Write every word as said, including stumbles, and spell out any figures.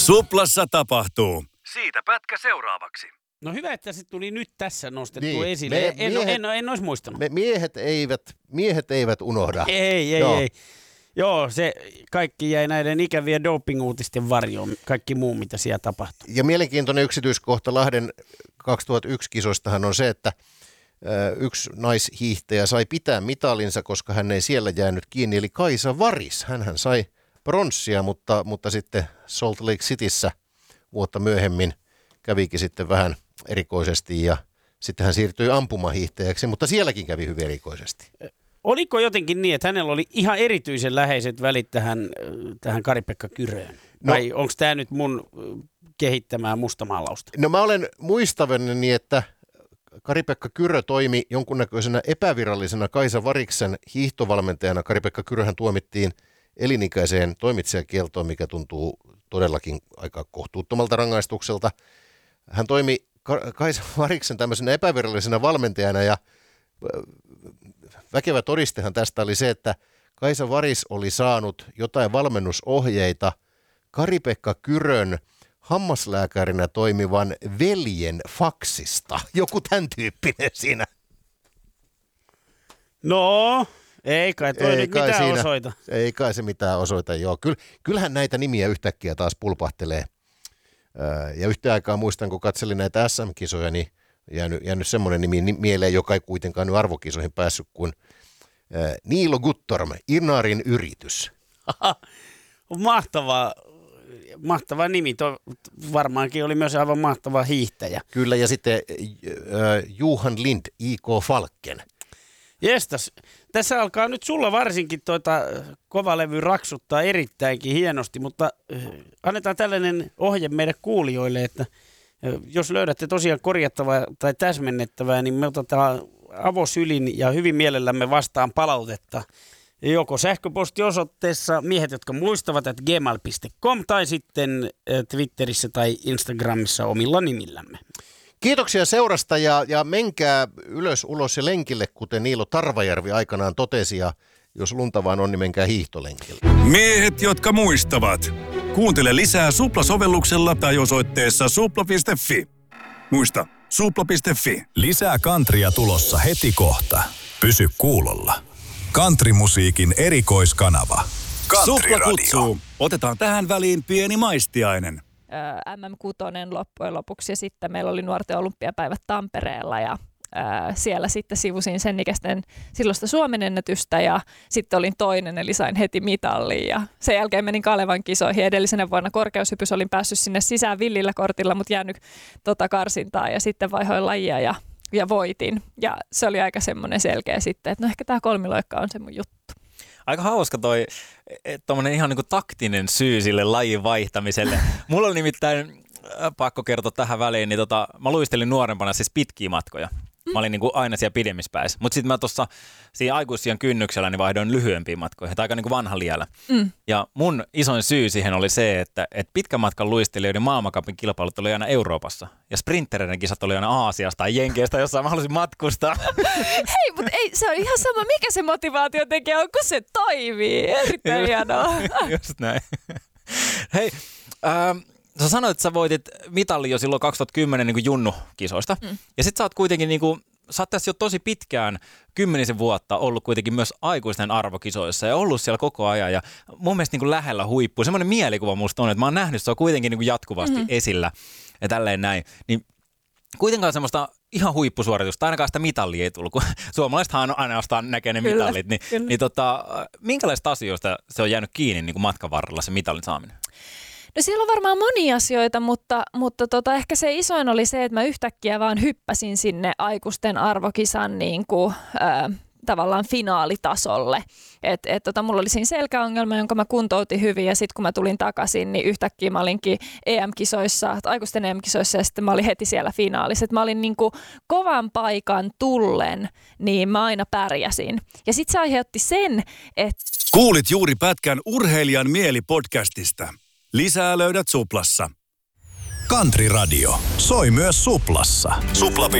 Suplassa tapahtuu. Siitä pätkä seuraavaksi. No hyvä, että se tuli nyt tässä nostettu Niin, esille. me- en, en, miehet- en, en olisi muistanut. Me miehet eivät, miehet eivät unohda. Ei, ei, Joo. ei. Joo, se kaikki jäi näiden ikävien doping-uutisten varjoon. Kaikki muu, mitä siellä tapahtui. Ja mielenkiintoinen yksityiskohta Lahden kaksituhattayksi kisoistahan on se, että ö, yksi naishiihtäjä sai pitää mitalinsa, koska hän ei siellä jäänyt kiinni, eli Kaisa Varis. Hänhän sai pronssia, mutta, mutta sitten Salt Lake Cityssä vuotta myöhemmin kävikin sitten vähän erikoisesti ja sitten hän siirtyi ampumahiihtäjäksi, mutta sielläkin kävi hyvin erikoisesti. Oliko jotenkin niin, että hänellä oli ihan erityisen läheiset välit tähän, tähän Kari-Pekka Kyröön? No- Vai onko tämä nyt mun kehittämää mustamaalausta? No mä olen muistavani, että Kari-Pekka Kyrö toimi jonkunnäköisenä epävirallisena Kaisa Variksen hiihtovalmentajana. Kari-Pekka Kyröhän tuomittiin elinikäiseen toimitsijakieltoon, mikä tuntuu todellakin aika kohtuuttomalta rangaistukselta. Hän toimi Ka- Kaisa Variksen tämmöisenä epävirallisena valmentajana ja väkevä todistehan tästä oli se, että Kaisa Varis oli saanut jotain valmennusohjeita Kari-Pekka Kyrön hammaslääkärinä toimivan veljen faksista. Joku tämän tyyppinen siinä. No, ei kai toi Ei nyt kai mitään siinä. osoita. Ei kai se mitään osoita, joo. Kyll, kyllähän näitä nimiä yhtäkkiä taas pulpahtelee. Öö, ja yhtä aikaa muistan, kun katselin näitä S M-kisoja, niin jäänyt, jäänyt semmoinen nimi ni- mieleen, joka ei kuitenkaan nyt arvokisoihin päässyt, kuin öö, Niilo Guttorm, Inarin yritys. Mahtava, mahtava nimi. Tuo varmaankin oli myös aivan mahtava hiihtäjä. Kyllä, ja sitten öö, Johan Lind, I K Falken. Jestas, tässä alkaa nyt sulla varsinkin tuota kovalevy raksuttaa erittäinkin hienosti, mutta äh, annetaan tällainen ohje meidän kuulijoille, että äh, jos löydätte tosiaan korjattavaa tai täsmennettävää, niin me otetaan avosylin ja hyvin mielellämme vastaan palautetta joko sähköpostiosoitteessa miehet, jotka muistavat, että gmail piste com tai sitten äh, Twitterissä tai Instagramissa omilla nimillämme. Kiitoksia seurasta ja, ja menkää ylös, ulos ja lenkille, kuten Niilo Tarvajärvi aikanaan totesi, ja jos lunta vaan on, niin menkää hiihtolenkille. Miehet, jotka muistavat. Kuuntele lisää Supla-sovelluksella tai osoitteessa supla piste fi. Muista, supla piste fi. Lisää kantria tulossa heti kohta. Pysy kuulolla. Kantrimusiikin erikoiskanava. Country Supla Radio. kutsuu. Otetaan tähän väliin pieni maistiainen. M M kuusi loppujen lopuksi ja sitten meillä oli nuorten olympiapäivät Tampereella ja ää, siellä sitten sivusin sen ikäisten silloista Suomen ennätystä ja sitten olin toinen eli sain heti mitallin ja sen jälkeen menin Kalevan kisoihin. Edellisenä vuonna korkeushypys olin päässyt sinne sisään villillä kortilla, mutta jäänyt tota karsintaan ja sitten vaihoin lajia ja, ja voitin ja se oli aika semmoinen selkeä sitten, että no ehkä tämä kolmiloikka on se mun juttu. Aika hauska toi tommonen ihan niinku taktinen syy sille lajin vaihtamiselle. Mulla oli nimittäin, pakko kertoa tähän väliin, niin tota, mä luistelin nuorempana siis pitkiä matkoja. Mä olin niinku aina siellä pidemmissä päissä. Mutta sitten mä tuossa siinä aikuisiän kynnyksellä niin vaihdoin lyhyempiin matkoihin, tai aika niinku vanha liellä. Mm. Ja mun isoin syy siihen oli se, että et pitkän matkan luistelijoiden maailmancupin kilpailut oli aina Euroopassa. Ja sprintereiden kisat oli aina Aasiasta tai Jenkeistä, jossa mä halusin matkustaa. Hei, mutta ei, se on ihan sama, mikä se motivaatiotekijä on, kun se toimii. Erittäin hienoa. Just näin. Hei, ähm, sä sanoit, että sä voitit mitalli jo silloin kaksituhattakymmenen niin junnu-kisoista. Mm. Ja sit sä oot kuitenkin, niin kuin, sä oot tässä jo tosi pitkään, kymmenisen vuotta, ollut kuitenkin myös aikuisten arvokisoissa ja ollut siellä koko ajan. Ja mun mielestä niin kuin lähellä huippua. Semmoinen mielikuva musta on, että mä oon nähnyt sua kuitenkin niin kuin jatkuvasti mm-hmm. esillä ja tälleen näin. Niin kuitenkaan semmoista ihan huippusuoritusta, ainakaan sitä mitallia ei tullut, kun suomalaisethan ainoastaan näkee ne Kyllä, mitallit. Niin, kyllä. niin tota, minkälaista asioista se on jäänyt kiinni niin kuin matkan varrella se mitallin saaminen? No siellä on varmaan monia asioita, mutta, mutta tota, ehkä se isoin oli se, että mä yhtäkkiä vaan hyppäsin sinne aikuisten arvokisan niin kuin, äh, tavallaan finaalitasolle. Et, et, tota, mulla oli siinä selkäongelma, jonka mä kuntoutin hyvin ja sitten kun mä tulin takaisin, niin yhtäkkiä mä olinkin E M-kisoissa, aikuisten E M-kisoissa ja sitten mä olin heti siellä finaalissa. Et mä olin niin kuin kovan paikan tullen, niin mä aina pärjäsin. Ja sitten se aiheutti sen, että... Kuulit juuri pätkän Urheilijan mieli podcastista. Lisää löydät Suplassa. Country Radio soi myös Suplassa. Supla.